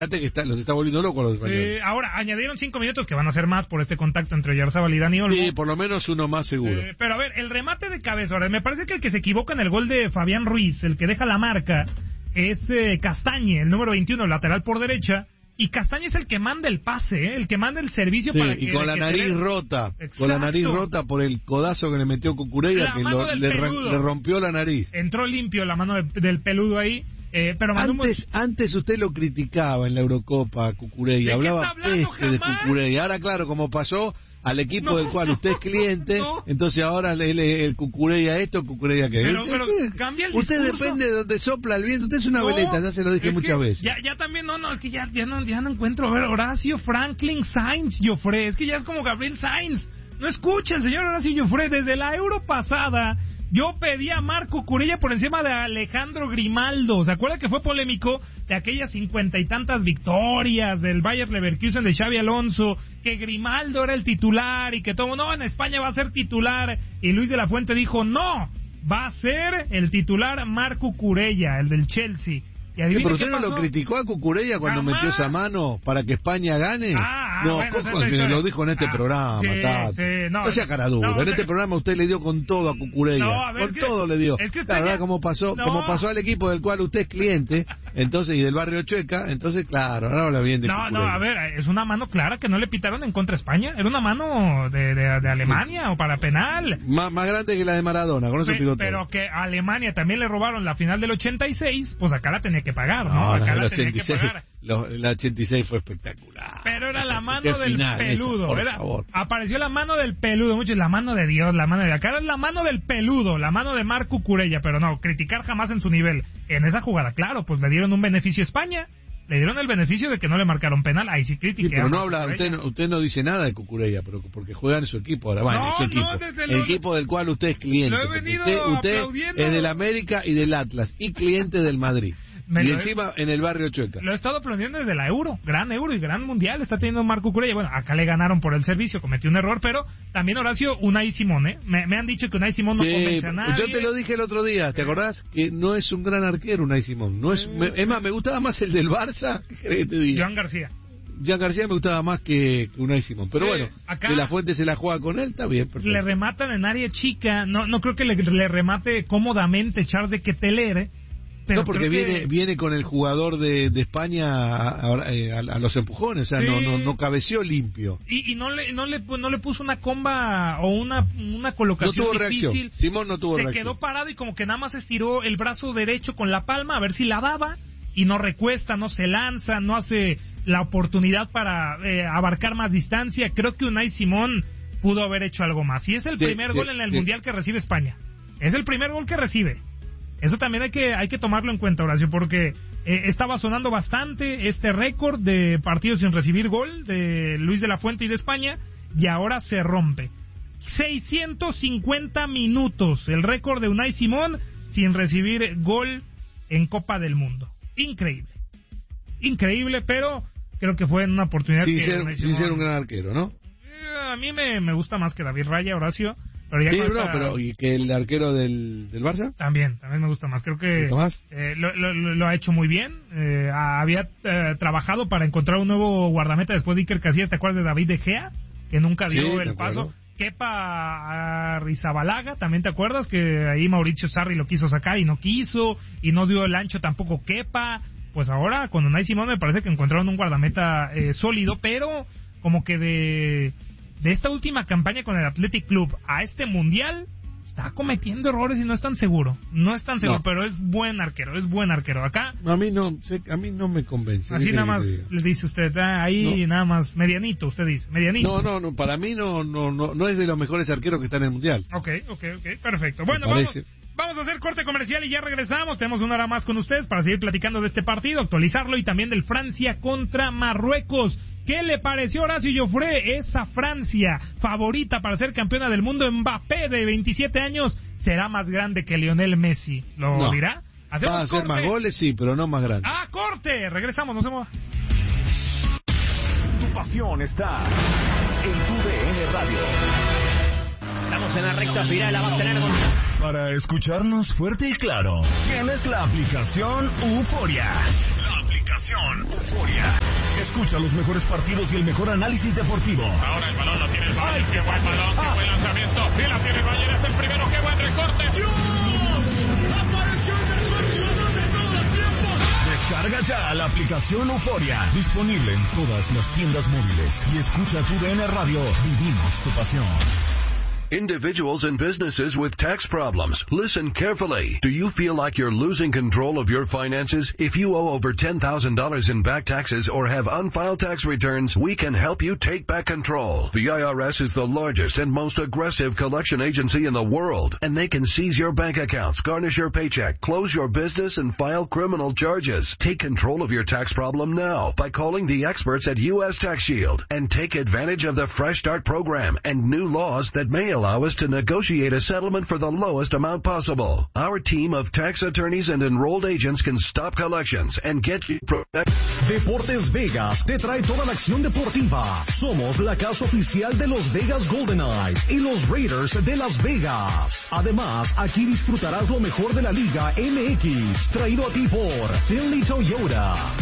Que los está volviendo locos los españoles. Ahora, añadieron 5 minutos que van a ser más por este contacto entre Oyarzabal y Dani Olmo. Sí, por lo menos uno más seguro. Pero a ver, el remate de cabeza, ahora, me parece que el que se equivoca en el gol de Fabián Ruiz, el que deja la marca, es Castañe, el número 21, lateral por derecha. Y Castaña es el que manda el pase, el que manda el servicio, sí, para y que... con la nariz rota. Exacto. Con la nariz rota por el codazo que le metió Cucurella, que le rompió la nariz. Entró limpio la mano del peludo ahí. Pero antes usted lo criticaba en la Eurocopa, Cucurella, hablaba peste de Cucurella. Ahora, claro, como pasó al equipo del cual usted es cliente, entonces ahora el Cucurella esto, Cucurella aquello. Pero cambia el usted discurso. Depende de donde sopla el viento. Usted es una veleta, ya se lo dije muchas veces. Ya también, es que ya no encuentro. A ver, Horacio Franklin Sainz Llofré, es que ya es como Gabriel Sainz. No escucha el señor Horacio Llofré. Desde la Euro pasada, yo pedí a Marco Cucurella por encima de Alejandro Grimaldo. ¿Se acuerda que fue polémico de aquellas 50 y tantas victorias del Bayer Leverkusen de Xabi Alonso, que Grimaldo era el titular y que todo, no, en España va a ser titular? Y Luis de la Fuente dijo, no, va a ser el titular Marco Cucurella, el del Chelsea. ¿Pero usted no lo criticó a Cucurella cuando metió esa mano para que España gane? Lo dijo en este programa. No sea cara dura. En este programa usted le dio con todo a Cucurella. Todo le dio. Es que la verdad, como pasó al equipo del cual usted es cliente, entonces, y del barrio Chueca, entonces, claro, ahora habla bien de Cucurella. A ver, es una mano clara que no le pitaron en contra España. Era una mano de Alemania o para penal. Más grande que la de Maradona, con eso digo todo. Pero que a Alemania también le robaron la final del 86, pues acá la tenía que pagar, ¿no? Acá la tenía que pagar. La 86 fue espectacular. Pero era la mano del peludo. Apareció la mano del peludo. Muchos, la mano de Dios, la mano de acá. Era la mano del peludo, la mano de Marco Cucurella. Pero no, criticar jamás en su nivel. En esa jugada, claro, pues le dieron un beneficio a España. Le dieron el beneficio de que no le marcaron penal. Ahí sí critiqué. Sí, pero no habla, usted no dice nada de Cucurella, pero porque juega en su equipo. Ahora en su equipo. El equipo del cual usted es cliente. Lo he venido usted es del América y del Atlas y cliente del Madrid. Encima en el barrio Chueca. Lo he estado aprendiendo desde la Euro y gran mundial está teniendo Marco Cucurella. Bueno, acá le ganaron por el servicio, cometió un error, pero también Horacio, Unai Simón, me han dicho que Unai Simón no convence a nadie. Yo te lo dije el otro día, ¿te acordás? Que no es un gran arquero Unai Simón. No es, es más, me gustaba más el del Barça. ¿Qué te digo? Joan García me gustaba más que Unai Simón. Pero bueno, acá, si la Fuente se la juega con él, está bien, perfecto. Le rematan en área chica. No creo que le remate cómodamente Charles de Keteler, no, porque viene con el jugador de España a los empujones, o sea, no cabeció limpio. Y no le puso una comba o una colocación no tuvo difícil. Reacción. Simón no tuvo reacción. Se quedó parado y como que nada más estiró el brazo derecho con la palma a ver si la daba, y no recuesta, no se lanza, no hace la oportunidad para abarcar más distancia. Creo que Unai Simón pudo haber hecho algo más. Y es el primer gol en el Mundial que recibe España. Es el primer gol que recibe. Eso también hay que tomarlo en cuenta, Horacio, porque estaba sonando bastante este récord de partidos sin recibir gol de Luis de la Fuente y de España, y ahora se rompe. 650 minutos, el récord de Unai Simón sin recibir gol en Copa del Mundo. Increíble, pero creo que fue una oportunidad sin ser un gran arquero, ¿no? A mí me gusta más que David Raya, Horacio. Pero ¿y que el arquero del Barça? También me gusta más. Creo que lo ha hecho muy bien. Había trabajado para encontrar un nuevo guardameta después de Iker Casillas. ¿Te acuerdas de David De Gea? Que nunca dio el paso. Kepa Arrizabalaga, ¿también te acuerdas? Que ahí Mauricio Sarri lo quiso sacar y no quiso. Y no dio el ancho tampoco Kepa. Pues ahora con Unai Simón me parece que encontraron un guardameta sólido, pero como que de esta última campaña con el Athletic Club a este mundial está cometiendo errores y no es tan seguro, pero es buen arquero acá. A mí no me convence. Así nada más le dice usted, nada más medianito, usted dice, medianito. No, para mí no es de los mejores arqueros que están en el mundial. Ok, perfecto. Bueno, vamos a hacer corte comercial y ya regresamos. Tenemos una hora más con ustedes para seguir platicando de este partido, actualizarlo y también del Francia contra Marruecos. ¿Qué le pareció, Horacio Llofré? Esa Francia favorita para ser campeona del mundo. Mbappé, de 27 años, será más grande que Lionel Messi. ¿Lo dirá? Va a hacer más goles, sí, pero no más grande. ¡Corte! Regresamos, no se mueva. Tu pasión está en tu DN Radio. Estamos en la recta final, la va a tener Para escucharnos fuerte y claro, tienes la aplicación Euforia. La aplicación pasión, euforia. Escucha los mejores partidos y el mejor análisis deportivo. Ahora el balón lo tiene el Bayern. ¡Qué buen balón! ¡Qué buen lanzamiento! ¡Y la tiene el Bayern! ¡Es el primero! ¡Qué buen recorte! ¡Dios! ¡Apareció el mejor jugador de todos los tiempos! Descarga ya la aplicación Euforia. Disponible en todas las tiendas móviles. Y escucha tu DN Radio. Vivimos tu pasión. Individuals and businesses with tax problems, listen carefully. Do you feel like you're losing control of your finances? If you owe over $10,000 in back taxes or have unfiled tax returns, we can help you take back control. The IRS is the largest and most aggressive collection agency in the world, and they can seize your bank accounts, garnish your paycheck, close your business, and file criminal charges. Take control of your tax problem now by calling the experts at U.S. Tax Shield and take advantage of the Fresh Start program and new laws that may allow us to negotiate a settlement for the lowest amount possible. Our team of tax attorneys and enrolled agents can stop collections and get you protected. Deportes Vegas te trae toda la acción deportiva. Somos la casa oficial de los Vegas Golden Knights y los Raiders de Las Vegas. Además, aquí disfrutarás lo mejor de la Liga MX, traído a ti por Finley Toyota.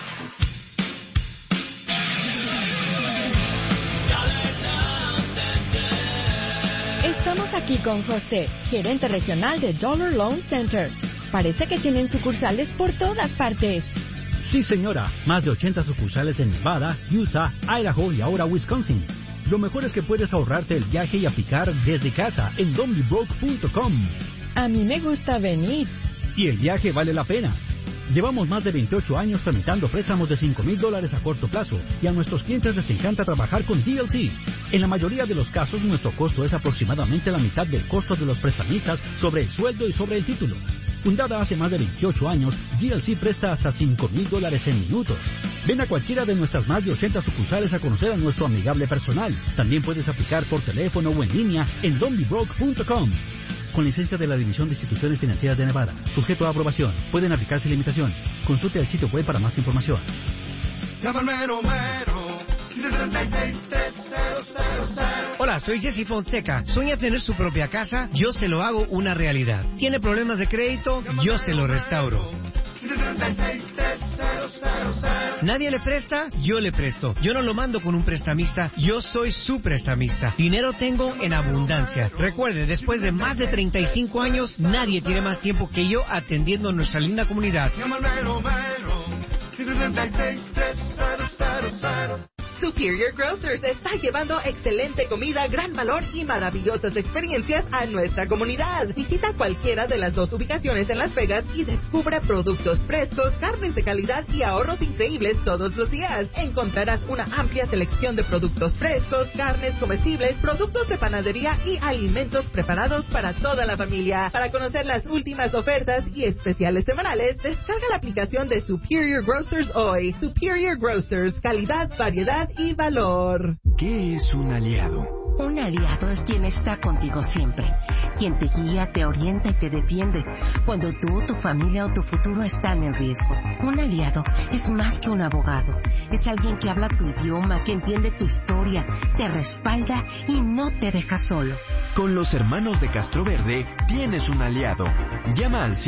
Estamos aquí con José, gerente regional de Dollar Loan Center. Parece que tienen sucursales por todas partes. Sí, señora. Más de 80 sucursales en Nevada, Utah, Idaho y ahora Wisconsin. Lo mejor es que puedes ahorrarte el viaje y aplicar desde casa en donbybroke.com. A mí me gusta venir. Y el viaje vale la pena. Llevamos más de 28 años tramitando préstamos de $5,000 a corto plazo y a nuestros clientes les encanta trabajar con DLC. En la mayoría de los casos, nuestro costo es aproximadamente la mitad del costo de los prestamistas sobre el sueldo y sobre el título. Fundada hace más de 28 años, DLC presta hasta $5,000 en minutos. Ven a cualquiera de nuestras más de 80 sucursales a conocer a nuestro amigable personal. También puedes aplicar por teléfono o en línea en donbybroke.com. Con licencia de la División de Instituciones Financieras de Nevada. Sujeto a aprobación. Pueden aplicarse limitaciones. Consulte el sitio web para más información. Hola, soy Jesse Fonseca. ¿Sueña tener su propia casa? Yo se lo hago una realidad. ¿Tiene problemas de crédito? Yo se lo restauro. ¿Nadie le presta? Yo le presto. Yo no lo mando con un prestamista, yo soy su prestamista. Dinero tengo en abundancia. Recuerde, después de más de 35 años, nadie tiene más tiempo que yo atendiendo nuestra linda comunidad. Superior Grocers está llevando excelente comida, gran valor y maravillosas experiencias a nuestra comunidad. Visita cualquiera de las dos ubicaciones en Las Vegas y descubra productos frescos, carnes de calidad y ahorros increíbles todos los días. Encontrarás una amplia selección de productos frescos, carnes comestibles, productos de panadería y alimentos preparados para toda la familia. Para conocer las últimas ofertas y especiales semanales, descarga la aplicación de Superior Grocers hoy. Superior Grocers, calidad, variedad y valor. ¿Qué es un aliado? Un aliado es quien está contigo siempre, quien te guía, te orienta y te defiende cuando tú, tu familia o tu futuro están en riesgo. Un aliado es más que un abogado, es alguien que habla tu idioma, que entiende tu historia, te respalda y no te deja solo. Con los hermanos de Castroverde tienes un aliado. Llama al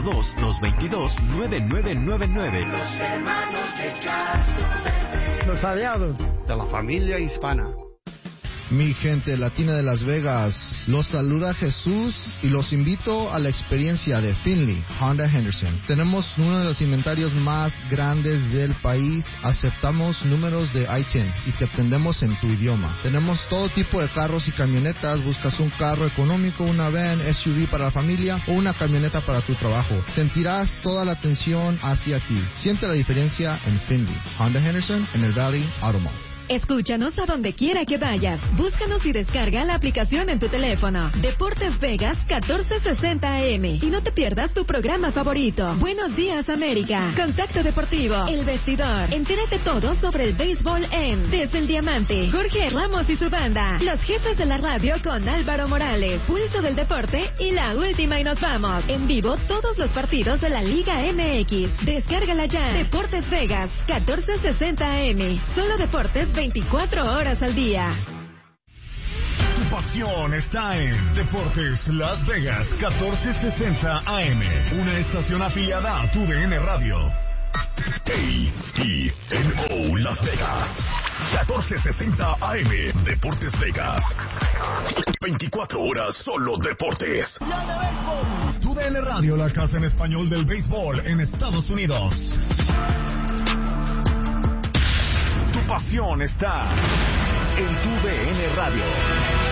702-222-9999. Los hermanos de Castroverde. Los aliados de la familia hispana. Mi gente latina de Las Vegas, los saluda Jesús y los invito a la experiencia de Finley Honda Henderson. Tenemos uno de los inventarios más grandes del país, aceptamos números de I-10 y te atendemos en tu idioma. Tenemos todo tipo de carros y camionetas, buscas un carro económico, una van, SUV para la familia o una camioneta para tu trabajo. Sentirás toda la atención hacia ti. Siente la diferencia en Finley Honda Henderson en el Valley Auto Mall. Escúchanos a donde quiera que vayas. Búscanos y descarga la aplicación en tu teléfono. Deportes Vegas 1460 AM. Y no te pierdas tu programa favorito. Buenos días, América. Contacto Deportivo. El Vestidor. Entérate todo sobre el béisbol en Desde el Diamante. Jorge Ramos y su banda. Los jefes de la radio con Álvaro Morales. Pulso del Deporte y la última y nos vamos. En vivo todos los partidos de la Liga MX. Descárgala ya. Deportes Vegas 1460 AM. Solo deportes 24 horas al día. Tu pasión está en Deportes Las Vegas 1460 AM, una estación afiliada a tu DN Radio. KTNO Las Vegas, 1460 AM, Deportes Vegas. 24 horas solo deportes. Tu DN Radio, la casa en español del béisbol en Estados Unidos. Tu pasión está en tu DN Radio.